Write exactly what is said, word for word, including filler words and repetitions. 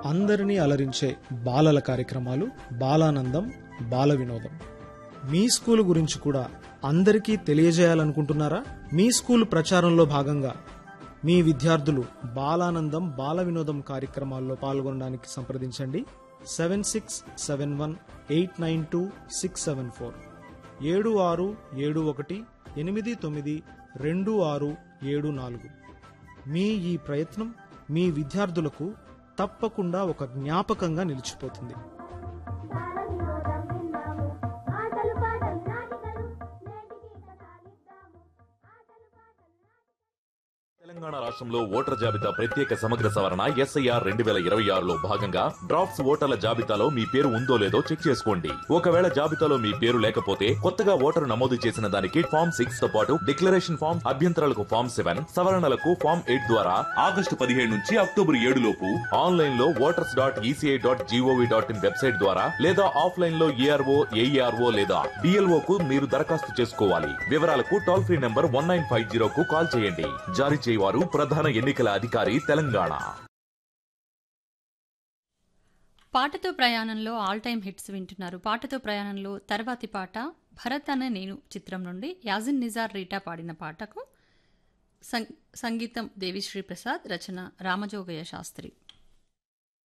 అందరినీ అలరించే బాలల కార్యక్రమాలు బాలానందం బాల వినోదం. మీ స్కూల్ గురించి కూడా అందరికీ తెలియజేయాలనుకుంటున్నారా? మీ స్కూల్ ప్రచారంలో భాగంగా మీ విద్యార్థులు బాలానందం బాల వినోదం కార్యక్రమాల్లో పాల్గొనడానికి సంప్రదించండి. Seven six seven one eight nine two six seven four ఏడు ఆరు ఏడు ఒకటి ఎనిమిది తొమ్మిది రెండు ఆరు ఏడు నాలుగు. మీ ఈ ప్రయత్నం మీ విద్యార్థులకు తప్పకుండా ఒక జ్ఞాపకంగా నిలిచిపోతుంది. తెలంగాణ రాష్ట్రంలో ఓటర్ జాబితా ప్రత్యేక సమగ్ర సవరణ ఎస్ఐఆర్ రెండు వేల ఇరవై ఆరులో భాగంగా డ్రాఫ్ట్స్ ఓటర్ల జాబితాలో మీ పేరు ఉందో లేదో చెక్ చేసుకోండి. ఒకవేళ జాబితాలో మీ పేరు లేకపోతే కొత్తగా ఓటరు నమోదు చేసిన దానికి ఫామ్ సిక్స్ తో పాటు డిక్లరేషన్ ఫామ్, అభ్యంతరాలకు ఫామ్ సెవెన్, సవరణలకు ఫామ్ ఎయిట్ ద్వారా ఆగస్టు పదిహేడు నుంచి అక్టోబర్ ఏడు లోపు ఆన్లైన్ లో voters dot ECI dot GOV dot in website ద్వారా లేదా ఆఫ్లైన్ లో ఏఆర్ఓ ఏఈఆర్ఓ లేదా డిఎల్ఓ కు మీరు దరఖాస్తు చేసుకోవాలి. వివరాలకు toll free number one nine five zero కు కాల్ చేయండి. జారీ చేయవారు ప్రధాన ఎన్నికల అధికారి తెలంగాణ. పాటతో ప్రయాణంలో ఆల్ టైమ్ హిట్స్ వింటున్నారు. పాటతో ప్రయాణంలో తర్వాతి పాట భరత్ అనే నేను చిత్రం నుండి యాజిన్ నిజార్ రీటా పాడిన పాటకు సంగీతం దేవిశ్రీ ప్రసాద్, రచన రామజోగయ్య శాస్త్రి.